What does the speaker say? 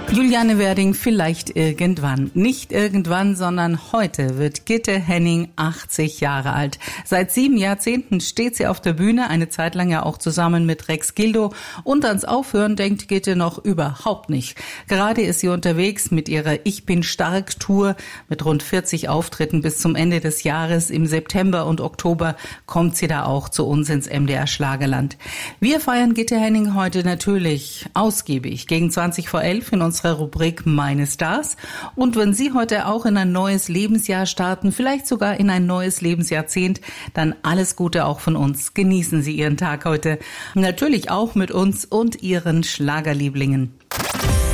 Juliane Werding, vielleicht irgendwann. Nicht irgendwann, sondern heute wird Gitte Henning 80 Jahre alt. Seit 7 Jahrzehnten steht sie auf der Bühne, eine Zeit lang ja auch zusammen mit Rex Gildo. Und ans Aufhören denkt Gitte noch überhaupt nicht. Gerade ist sie unterwegs mit ihrer Ich bin stark Tour mit rund 40 Auftritten bis zum Ende des Jahres. Im September und Oktober kommt sie da auch zu uns ins MDR Schlagerland. Wir feiern Gitte Henning heute natürlich ausgiebig gegen 20 vor 11 in unserer Rubrik Meine Stars. Und wenn Sie heute auch in ein neues Lebensjahr starten, vielleicht sogar in ein neues Lebensjahrzehnt, dann alles Gute auch von uns. Genießen Sie Ihren Tag heute. Natürlich auch mit uns und Ihren Schlagerlieblingen.